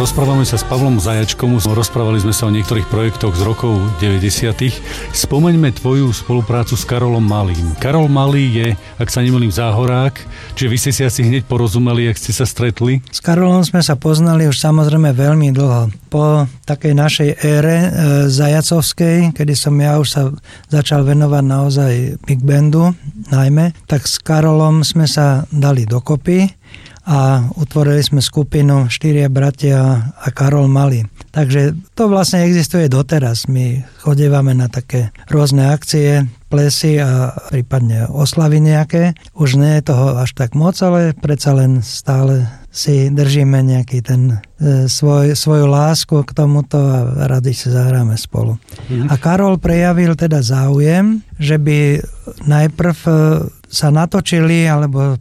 Rozprávame sa s Pavlom Zajačkom, rozprávali sme sa o niektorých projektoch z rokov 90. Spomeňme tvoju spoluprácu s Karolom Malým. Karol Malý je, ak sa nemýlim, Záhorák, čiže vy ste si asi hneď porozumeli, ak ste sa stretli? S Karolom sme sa poznali už samozrejme veľmi dlho. Po takej našej ére zajacovskej, kedy som ja už sa začal venovať naozaj big bandu najmä, tak s Karolom sme sa dali dokopy a utvorili sme skupinu 4 bratia a Karol Malý. Takže to vlastne existuje doteraz. My chodievame na také rôzne akcie, plesy a prípadne oslavy nejaké. Už nie je toho až tak moc, ale predsa len stále si držíme nejaký ten svoju lásku k tomuto a radi si zahráme spolu. A Karol prejavil teda záujem, že by najprv sa natočili alebo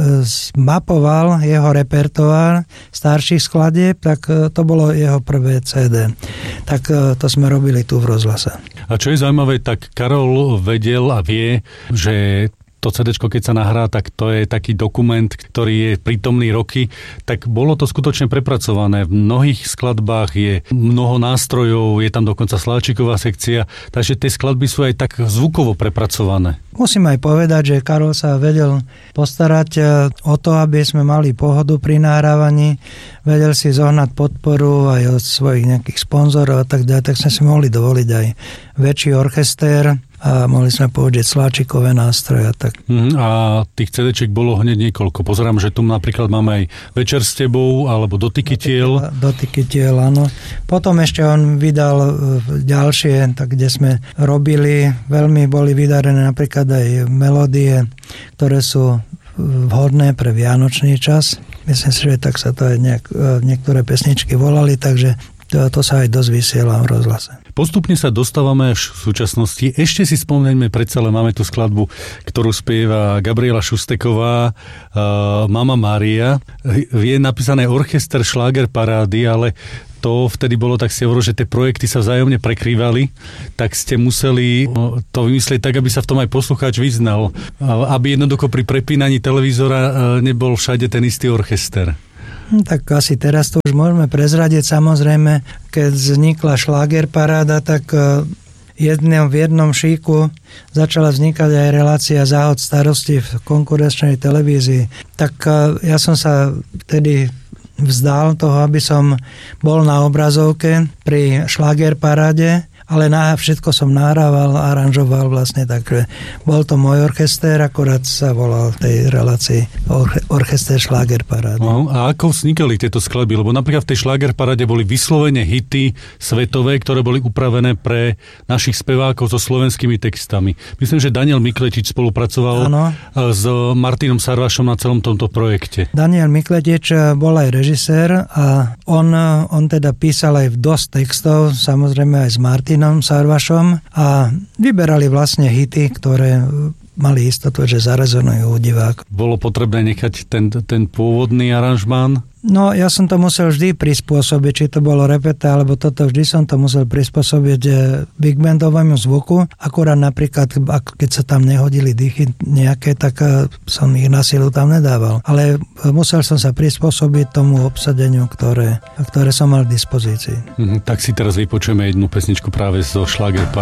zmapoval jeho repertoár starších skladieb, tak to bolo jeho prvé CD. Tak to sme robili tu v rozhlase. A čo je zaujímavé, tak Karol vedel a vie, že to CD-čko, keď sa nahrá, tak to je taký dokument, ktorý je prítomný roky, tak bolo to skutočne prepracované. V mnohých skladbách je mnoho nástrojov, je tam dokonca sláčiková sekcia, takže tie skladby sú aj tak zvukovo prepracované. Musím aj povedať, že Karol sa vedel postarať o to, aby sme mali pohodu pri nahrávaní, vedel si zohnať podporu aj od svojich nejakých sponzorov a tak ďalej, tak sme si mohli dovoliť aj väčší orchester a mohli sme použiť sláčikové nástroje. Tak. A tých CD-čiek bolo hneď niekoľko. Pozerám, že tu napríklad máme aj Večer s tebou, alebo Dotyky tiel. Dotyky tiel, áno. Potom ešte on vydal ďalšie, tak kde sme robili, veľmi boli vydarené napríklad aj melódie, ktoré sú vhodné pre vianočný čas. Myslím si, že tak sa to aj niektoré pesničky volali, takže to sa aj dosť vysiela v rozhlase. Postupne sa dostávame až v súčasnosti. Ešte si spomeňme, predsa len máme tú skladbu, ktorú spieva Gabriela Šusteková, Mama Mária. Je napísané Orchester šláger parády, ale to vtedy bolo tak, si hovoril, že tie projekty sa vzájomne prekrývali, tak ste museli to vymyslieť tak, aby sa v tom aj poslucháč vyznal. Aby jednoducho pri prepínaní televízora nebol všade ten istý orchester. Tak asi teraz to už môžeme prezradiť. Samozrejme, keď vznikla šláger paráda, tak v jednom šíku začala vznikať aj relácia Záhod starosti v konkurenčnej televízii. Tak ja som sa vtedy vzdal toho, aby som bol na obrazovke pri šláger paráde, ale všetko som nahrával, aranžoval vlastne, takže bol to môj orchester, akorát sa volal v tej relácii Orchester šláger parády. A ako vznikali tieto skladby? Lebo napríklad v tej šláger paráde boli vyslovene hity svetové, ktoré boli upravené pre našich spevákov so slovenskými textami. Myslím, že Daniel Mikletič spolupracoval s Martinom Sarvašom na celom tomto projekte. Daniel Mikletič bol aj režisér a on teda písal aj dosť textov, samozrejme aj s Martinom Sarvašom a vyberali vlastne hity, ktoré mali istotu, že zarezonujú u divákov. Bolo potrebné nechať ten pôvodný aranžmán? No, ja som to musel vždy prispôsobiť, či to bolo repete, alebo toto, vždy som to musel prispôsobiť big bandovému zvuku. Akurát napríklad, keď sa tam nehodili dýchy nejaké, tak som ich na silu tam nedával. Ale musel som sa prispôsobiť tomu obsadeniu, ktoré som mal k dispozícii. Tak si teraz vypočujeme jednu pesničku práve zo šláger